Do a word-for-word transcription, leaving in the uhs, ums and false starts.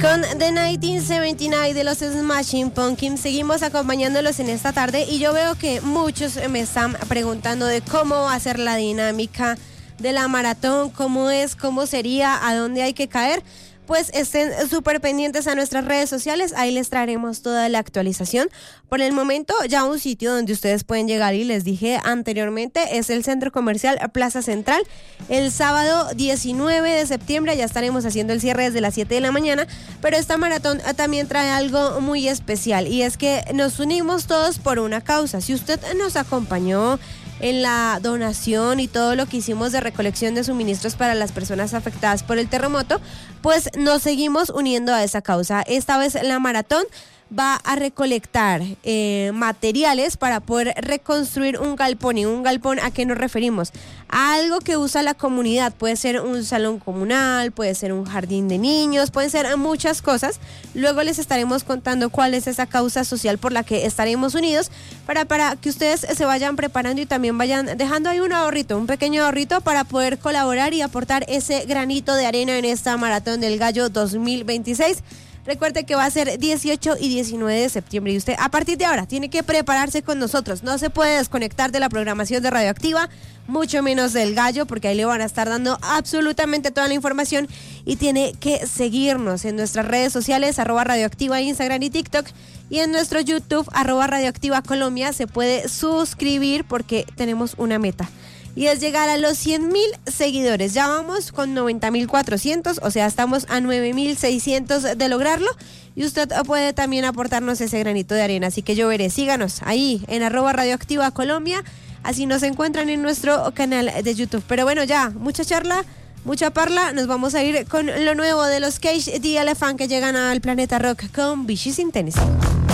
Con The nineteen seventy-nine de los Smashing Pumpkins seguimos acompañándolos en esta tarde y yo veo que muchos me están preguntando de cómo va a ser la dinámica de la maratón, cómo es, cómo sería, a dónde hay que caer. Pues estén súper pendientes a nuestras redes sociales, ahí les traeremos toda la actualización. Por el momento, ya un sitio donde ustedes pueden llegar, y les dije anteriormente, es el Centro Comercial Plaza Central. El sábado diecinueve de septiembre ya estaremos haciendo el cierre desde las siete de la mañana, pero esta maratón también trae algo muy especial, y es que nos unimos todos por una causa. Si usted nos acompañó en la donación y todo lo que hicimos de recolección de suministros para las personas afectadas por el terremoto, pues nos seguimos uniendo a esa causa. Esta vez la maratón va a recolectar eh, materiales para poder reconstruir un galpón. ¿Y un galpón a qué nos referimos? A algo que usa la comunidad. Puede ser un salón comunal, puede ser un jardín de niños, pueden ser muchas cosas. Luego les estaremos contando cuál es esa causa social por la que estaremos unidos, para, para que ustedes se vayan preparando y también vayan dejando ahí un ahorrito, un pequeño ahorrito para poder colaborar y aportar ese granito de arena en esta Maratón del Gallo dos mil veintiséis. Recuerde que va a ser dieciocho y diecinueve de septiembre y usted a partir de ahora tiene que prepararse con nosotros. No se puede desconectar de la programación de Radioactiva, mucho menos del Gallo, porque ahí le van a estar dando absolutamente toda la información, y tiene que seguirnos en nuestras redes sociales, arroba Radioactiva, Instagram y TikTok, y en nuestro YouTube, arroba Radioactiva Colombia. Se puede suscribir porque tenemos una meta, y es llegar a los cien mil seguidores. Ya vamos con noventa mil cuatrocientos, o sea, estamos a nueve mil seiscientos de lograrlo, y usted puede también aportarnos ese granito de arena. Así que yo veré, síganos ahí en arroba Radioactiva Colombia, así nos encuentran en nuestro canal de YouTube. Pero bueno, ya, mucha charla, mucha parla, nos vamos a ir con lo nuevo de los Cage the Elephant, que llegan al Planeta Rock con Bitches in Tennessee.